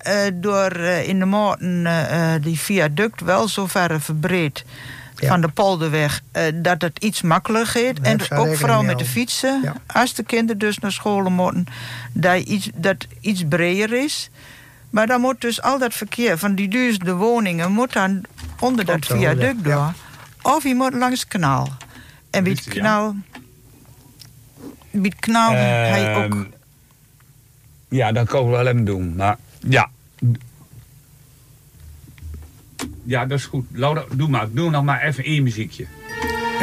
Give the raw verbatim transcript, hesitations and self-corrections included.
uh, door uh, in de maanden uh, die viaduct wel zo ver verbreed ja. van de Polderweg, uh, dat het iets makkelijker is. En ook vooral met de fietsen. Ja. Als de kinderen dus naar school moeten, dat iets, dat iets breder is. Maar dan moet dus al dat verkeer van die duizenden woningen moet dan onder dat viaduct door. Ja. Of je moet langs het kanaal. En bij het kanaal... Bij het kanaal uh, hij ook... Ja, dat kan ik wel even doen. Maar ja... Ja, dat is goed. Laura, doe maar. Doe nog maar even één muziekje.